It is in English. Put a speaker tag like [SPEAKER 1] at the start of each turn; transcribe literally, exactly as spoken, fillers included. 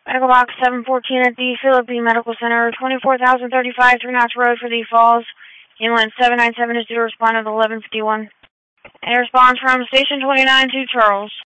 [SPEAKER 1] Medical Box seven fourteen at the Philippine Medical Center, twenty-four thousand thirty-five, Three Knots Road for the Falls. Ambulance seven nine seven is due to respond at eleven fifty-one. A response from Station twenty-nine to Charles.